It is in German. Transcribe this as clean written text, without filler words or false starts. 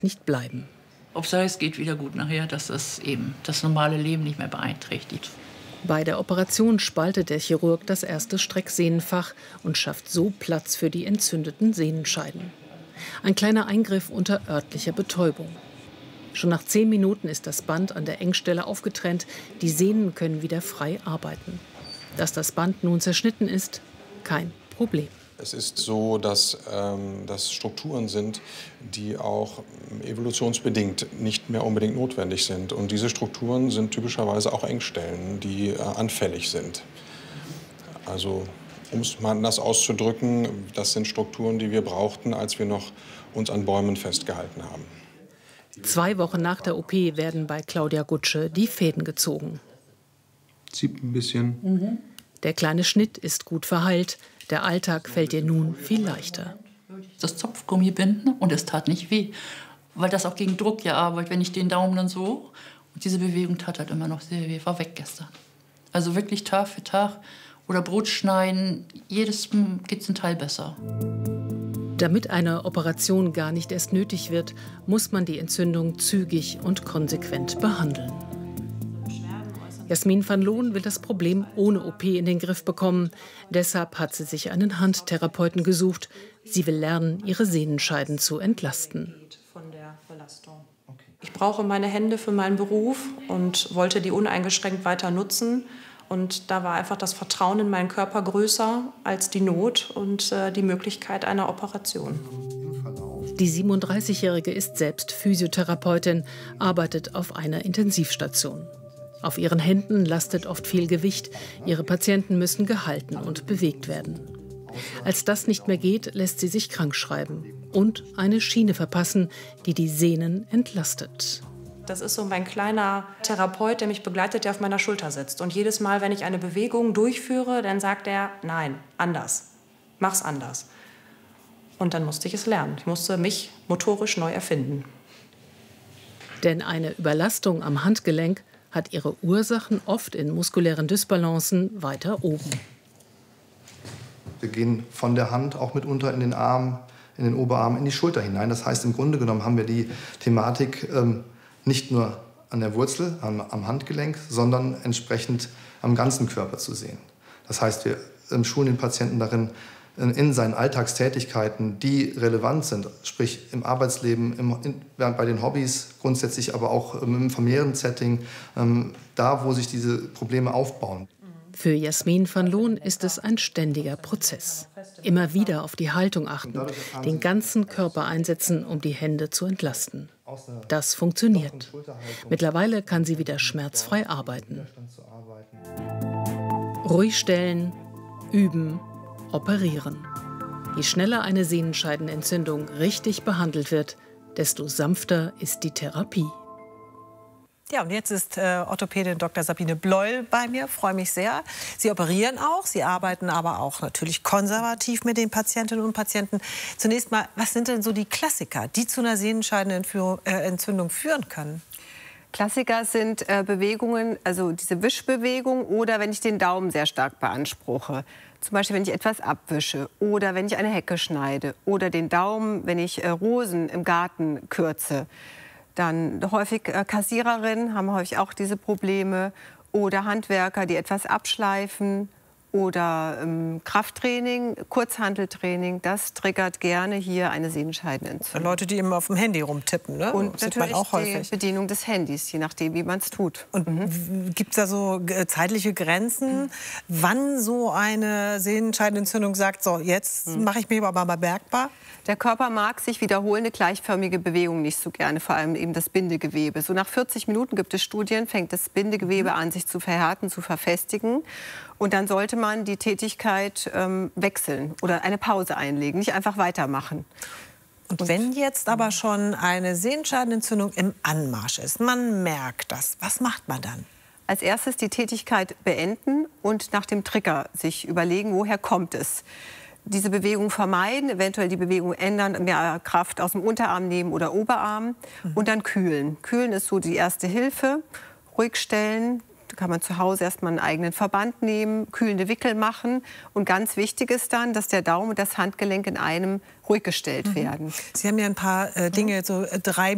nicht bleiben. Hauptsache, es geht wieder gut nachher, dass das eben das normale Leben nicht mehr beeinträchtigt. Bei der Operation spaltet der Chirurg das erste Strecksehnenfach und schafft so Platz für die entzündeten Sehnenscheiden. Ein kleiner Eingriff unter örtlicher Betäubung. Schon nach 10 Minuten ist das Band an der Engstelle aufgetrennt. Die Sehnen können wieder frei arbeiten. Dass das Band nun zerschnitten ist, kein Problem. Es ist so, dass das Strukturen sind, die auch evolutionsbedingt nicht mehr unbedingt notwendig sind. Und diese Strukturen sind typischerweise auch Engstellen, die anfällig sind. Also, um es mal anders auszudrücken, das sind Strukturen, die wir brauchten, als wir noch uns an Bäumen festgehalten haben. 2 Wochen nach der OP werden bei Claudia Gutsche die Fäden gezogen. Zieht ein bisschen. Der kleine Schnitt ist gut verheilt. Der Alltag fällt ihr nun viel leichter. Das Zopfgummi binden und es tat nicht weh, weil das auch gegen Druck ja arbeitet. Wenn ich den Daumen dann so, und diese Bewegung tat halt immer noch sehr weh, war weg gestern. Also wirklich Tag für Tag oder Brot schneiden, jedes geht es ein Teil besser. Damit eine Operation gar nicht erst nötig wird, muss man die Entzündung zügig und konsequent behandeln. Jasmin van Loon will das Problem ohne OP in den Griff bekommen. Deshalb hat sie sich einen Handtherapeuten gesucht. Sie will lernen, ihre Sehnenscheiden zu entlasten. Ich brauche meine Hände für meinen Beruf und wollte die uneingeschränkt weiter nutzen. Und da war einfach das Vertrauen in meinen Körper größer als die Not und die Möglichkeit einer Operation. Die 37-Jährige ist selbst Physiotherapeutin, arbeitet auf einer Intensivstation. Auf ihren Händen lastet oft viel Gewicht. Ihre Patienten müssen gehalten und bewegt werden. Als das nicht mehr geht, lässt sie sich krankschreiben und eine Schiene verpassen, die die Sehnen entlastet. Das ist so mein kleiner Therapeut, der mich begleitet, der auf meiner Schulter sitzt. Und jedes Mal, wenn ich eine Bewegung durchführe, dann sagt er, nein, anders, mach's anders. Und dann musste ich es lernen. Ich musste mich motorisch neu erfinden. Denn eine Überlastung am Handgelenk hat ihre Ursachen oft in muskulären Dysbalancen weiter oben. Wir gehen von der Hand auch mitunter in den Arm, in den Oberarm, in die Schulter hinein. Das heißt, im Grunde genommen haben wir die Thematik nicht nur an der Wurzel, am Handgelenk, sondern entsprechend am ganzen Körper zu sehen. Das heißt, wir schulen den Patienten darin, in seinen Alltagstätigkeiten, die relevant sind, sprich im Arbeitsleben, bei den Hobbys, grundsätzlich aber auch im familiären Setting, da, wo sich diese Probleme aufbauen. Für Jasmin van Loon ist es ein ständiger Prozess. Immer wieder auf die Haltung achten, den ganzen Körper einsetzen, um die Hände zu entlasten. Das funktioniert. Mittlerweile kann sie wieder schmerzfrei arbeiten. Ruhig stellen, üben, operieren. Je schneller eine Sehnenscheidenentzündung richtig behandelt wird, desto sanfter ist die Therapie. Ja, und jetzt ist Orthopädin Dr. Sabine Bleuel bei mir. Freue mich sehr. Sie operieren auch, Sie arbeiten aber auch natürlich konservativ mit den Patientinnen und Patienten. Zunächst mal, was sind denn so die Klassiker, die zu einer Sehnenscheidenentzündung führen können? Klassiker sind Bewegungen, also diese Wischbewegung oder wenn ich den Daumen sehr stark beanspruche. Zum Beispiel, wenn ich etwas abwische oder wenn ich eine Hecke schneide oder den Daumen, wenn ich Rosen im Garten kürze. Dann häufig Kassiererinnen haben häufig auch diese Probleme oder Handwerker, die etwas abschleifen oder Krafttraining, Kurzhanteltraining. Das triggert gerne hier eine Sehnenscheidenentzündung. Leute, die immer auf dem Handy rumtippen, ne? Und das natürlich auch häufig. die Bedienung des Handys, je nachdem, wie man es tut. Und gibt es da so zeitliche Grenzen, wann so eine Sehnenscheidenentzündung sagt, so jetzt mache ich mich aber mal bemerkbar? Der Körper mag sich wiederholende, gleichförmige Bewegungen nicht so gerne, vor allem eben das Bindegewebe. So nach 40 Minuten gibt es Studien, fängt das Bindegewebe an, sich zu verhärten, zu verfestigen. Und dann sollte man die Tätigkeit wechseln oder eine Pause einlegen, nicht einfach weitermachen. Und wenn jetzt aber schon eine Sehnenscheidenentzündung im Anmarsch ist, man merkt das, was macht man dann? Als erstes die Tätigkeit beenden und nach dem Trigger sich überlegen, woher kommt es. Diese Bewegung vermeiden, eventuell die Bewegung ändern, mehr Kraft aus dem Unterarm nehmen oder Oberarm und dann kühlen. Kühlen ist so die erste Hilfe. Ruhig stellen, da kann man zu Hause erstmal einen eigenen Verband nehmen, kühlende Wickel machen. Und ganz wichtig ist dann, dass der Daumen und das Handgelenk in einem ruhig gestellt werden. Sie haben ja ein paar Dinge, so 3